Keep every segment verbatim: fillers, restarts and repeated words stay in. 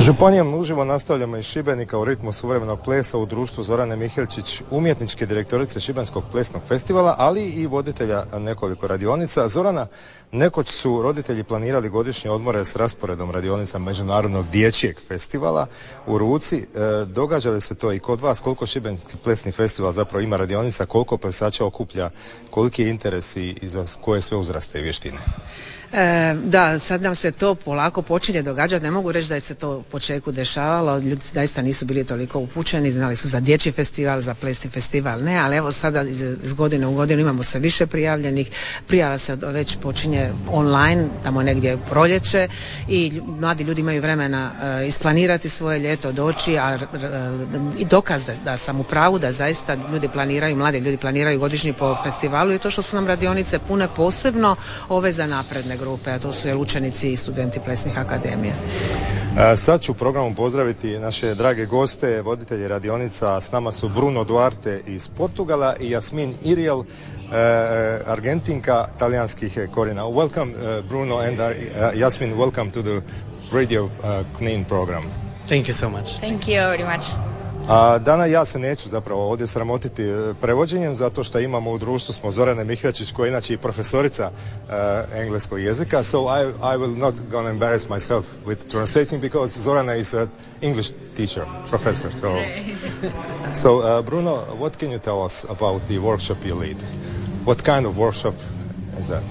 Županijom uživo nastavljamo iz Šibenika u ritmu suvremenog plesa u društvu Zorane Mihelčić, umjetničke direktorice Šibenskog plesnog festivala, ali i voditelja nekoliko radionica. Zorana, nekoć su roditelji planirali godišnje odmore s rasporedom radionica Međunarodnog dječjeg festivala u ruci. E, događa li se to i kod vas? Koliko Šibenski plesni festival zapravo ima radionica, koliko plesača okuplja, koliki je interes i, i za koje sve uzraste i vještine? E, da, sad nam se to polako počinje događati. Ne mogu reći da je se to u početku dešavalo, ljudi zaista nisu bili toliko upućeni, znali su za dječji festival, za plesni festival ne, ali evo sada iz, iz godine u godinu imamo sve više prijavljenih, prijava se već počinje online, tamo negdje proljeće i mladi ljudi imaju vremena e, isplanirati svoje ljeto, doći, a e, i dokaz da, da sam u pravu, da zaista ljudi planiraju, mladi ljudi planiraju godišnji po festivalu i to što su nam radionice pune, posebno ove za napredne grupe, a to su učenici i studenti plesnih akademija. A sad ću u programu pozdraviti naše drage goste, voditelji radionica. S nama su Bruno Duarte iz Portugala i Jasmin Iriel, uh, Argentinka talijanskih korijena. Welcome uh, Bruno and uh, Jasmin, welcome to the Radio uh, Knin program. Thank you so much. Thank you very much. A Dana, ja se neću zapravo ovdje sramotiti prevođenjem, zato što imamo u društvu smo Zorane Mihelčić, koja je inače i profesorica uh, engleskog jezika, so I, I will not gonna embarrass myself with translating because Zorana is an English teacher, professor. So, so uh, Bruno, what can you tell us about the workshop you lead? What kind of workshop is that?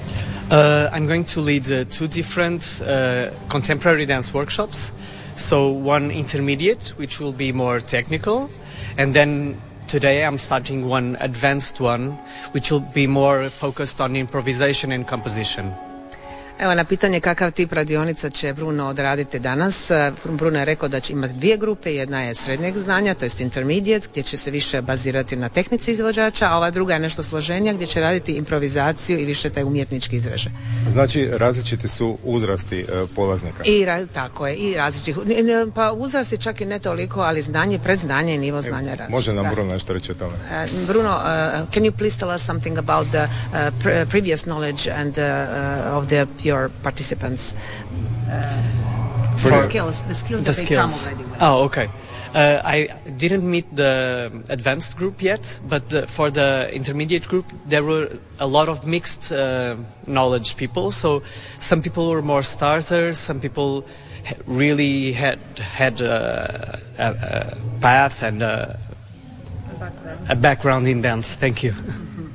Uh, I'm going to lead uh, two different uh, contemporary dance workshops. So one intermediate, which will be more technical, and then today I'm starting one advanced one, which will be more focused on improvisation and composition. Evo, na pitanje kakav tip radionica će Bruno odraditi danas. Bruno je rekao da će imati dvije grupe, jedna je srednjeg znanja, to jest intermediate, gdje će se više bazirati na tehnici izvođača, a ova druga je nešto složenija, gdje će raditi improvizaciju i više taj umjetnički izražaj. Znači, različiti su uzrasti uh, polaznika. I ra- tako je, i različiti. Pa uzrasti čak i ne toliko, ali znanje, predznanje i nivo znanja različiti. Može nam Bruno nešto reći o tome? Uh, Bruno, uh, can you please tell us something about the uh, pre- previous knowledge and uh, uh, of the your participants, uh, For the skills, the skills the that they skills. come already with. Oh, okay. Uh, I didn't meet the advanced group yet, but the, for the intermediate group, there were a lot of mixed uh, knowledge people. So some people were more starters, some people ha- really had had a, a, a path and a, a, background. a background in dance. Thank you.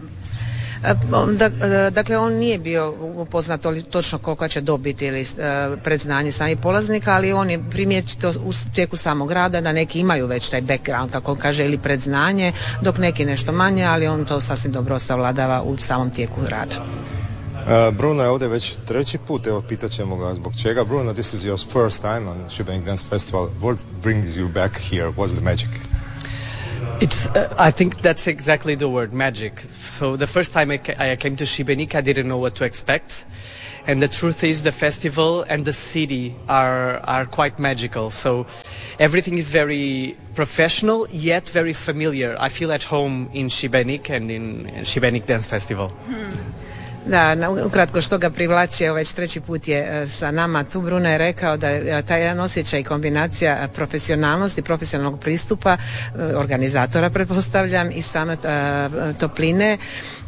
Dakle, on nije bio upoznat točno koliko će dobiti ili predznanje samih polaznika, ali on je primijetio u tijeku samog rada da neki imaju već taj background, kako kaže, ili predznanje, dok neki nešto manje, ali on to sasvim dobro savladava u samom tijeku rada. Uh, Bruno je ovdje već treći put, evo pitat ćemo ga zbog čega. Bruno, this is your first time on Šibenik Dance Festival. What brings you back here? What's the magic? It's. Uh, I think that's exactly the word, magic. So the first time I, ca- I came to Šibenik, I didn't know what to expect, and the truth is, the festival and the city are are quite magical. So everything is very professional yet very familiar. I feel at home in Šibenik and in, in Šibenik Dance Festival. Hmm. Da, ukratko što ga privlači, evo već treći put je sa nama tu. Bruno je rekao da je taj jedan osjećaj, kombinacija profesionalnosti, profesionalnog pristupa organizatora, pretpostavljam, i same topline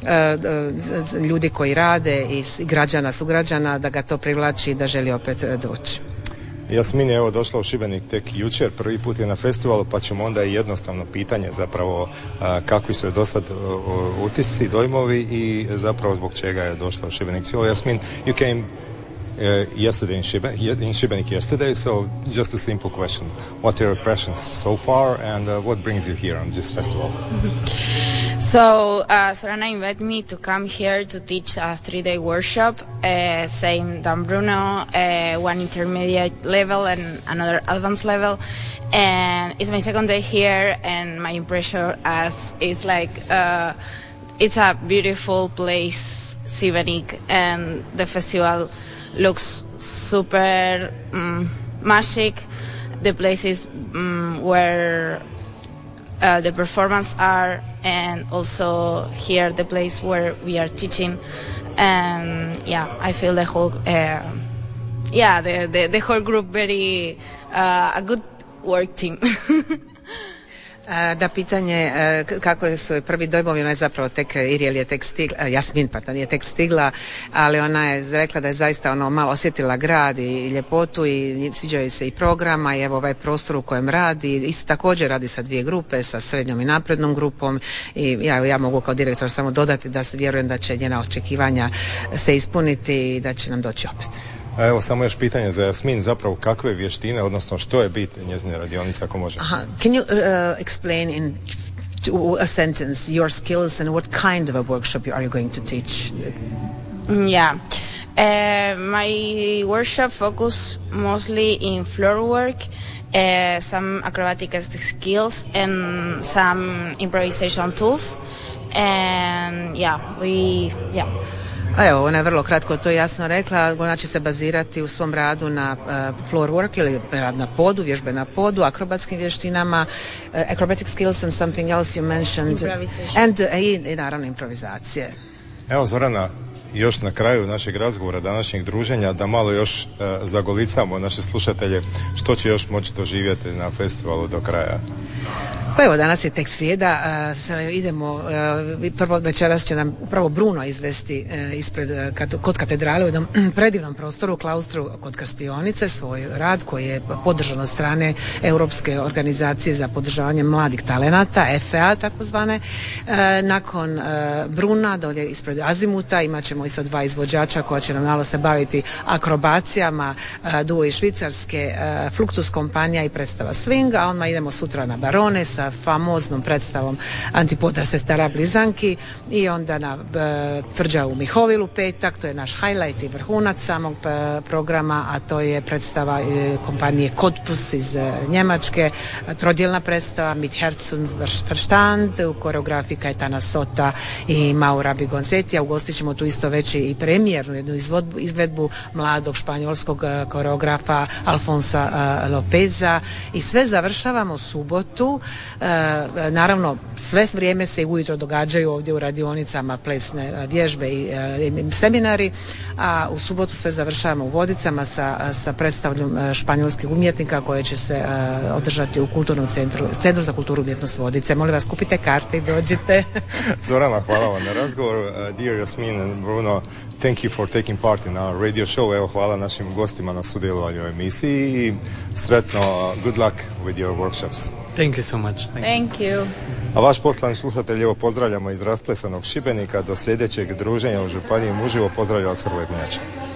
ljudi koji rade i građana, sugrađana, da ga to privlači i da želi opet doći. Jasmin je evo došla u Šibenik tek jučer, prvi put je na festivalu, pa ćemo onda i jednostavno pitanje zapravo a, kakvi su je do sad utisci, dojmovi i zapravo zbog čega je došla u Šibenik. So Jasmin, you came uh, yesterday in Šibenik, in Šibenik yesterday, so just a simple question. What are your impressions so far and uh, what brings you here on this festival? So, uh, Sorana invited me to come here to teach a three-day workshop, uh, same than Bruno, uh, one intermediate level and another advanced level. And it's my second day here, and my impression as is like uh, it's a beautiful place, Šibenik, and the festival looks super um, magic. The places um, where uh, the performance are, and also here the place where we are teaching, and yeah, I feel the whole uh, yeah, the, the, the whole group very uh, a good work team. Da, pitanje kako su prvi dojmovi, ona je zapravo tek, Iriel je tek stigla, Jasmin, pardon, je tek stigla, ali ona je rekla da je zaista ono malo osjetila grad i ljepotu i sviđa joj se i programa i evo ovaj prostor u kojem radi, isto također radi sa dvije grupe, sa srednjom i naprednom grupom i ja, ja mogu kao direktor samo dodati da se vjerujem da će njena očekivanja se ispuniti i da će nam doći opet. A evo samo još pitanje za Jasmin, zapravo kakve vještine, odnosno što je bit njezine radionice, ako može? Aha. Can you uh, explain in a sentence your skills and what kind of a workshop you are you going to teach? Yeah. Uh, my workshop focus mostly in floor work, uh, some acrobatic skills and some improvisation tools. And yeah, we, yeah. A evo, ona je vrlo kratko to jasno rekla, ona će se bazirati u svom radu na uh, floor work ili rad na podu, vježbe na podu, akrobatskim vještinama, uh, acrobatic skills and something else you mentioned. And, uh, i, i naravno improvizacije. Evo Zorana, još na kraju našeg razgovora, današnjeg druženja, da malo još uh, zagolicamo naše slušatelje, što će još moći doživjeti na festivalu do kraja. Pa evo, danas je tek srijeda, uh, idemo, uh, prvo večeras će nam upravo Bruno izvesti uh, ispred, uh, kad, kod katedrale u jednom predivnom prostoru, klaustru kod Krstionice, svoj rad koji je podržan od strane Europske organizacije za podržavanje mladih talenata, F E A takozvane. Uh, nakon uh, Bruna, dolje ispred Azimuta, imat ćemo isto dva izvođača koja će nam malo se baviti akrobacijama, uh, duo iz Švicarske, uh, Fluxus kompanija i predstava Swing, a onda idemo sutra na Barone sa famoznom predstavom Antipoda sestara blizanki i onda na e, tvrđavu u Mihovilu petak, to je naš highlight i vrhunac samog e, programa, a to je predstava e, kompanije Cottbus iz e, Njemačke, trodjelna predstava Mit Herzen Verstand u koreografiji Caetana Sota i Maura Bigonzetija. Ugostit ćemo tu isto već i premijernu jednu izvodbu, izvedbu mladog španjolskog e, koreografa Alfonsa e, Lopeza i sve završavamo subotu. E, naravno sve vrijeme se ujutro događaju ovdje u radionicama plesne vježbe i, i seminari, a u subotu sve završavamo u Vodicama sa, sa predstavljom španjolskih umjetnika koje će se uh, održati u kulturnom centru, Centru za kulturu umjetnost Vodice. Molim vas, kupite karte i dođite. Zorana, hvala vam na razgovor. Uh, dear Jasmin and Bruno, thank you for taking part in our radio show. Evo, hvala našim gostima na sudjelovanju u emisiji i sretno, uh, good luck with your workshops. Thank you so much. Thank, Thank you. A vaš poslani slušatelj, evo pozdravljamo iz rasplesanog Šibenika. Do sljedećeg druženja u Županiji uživo. Pozdravlja vas Hrvoje Gunjača.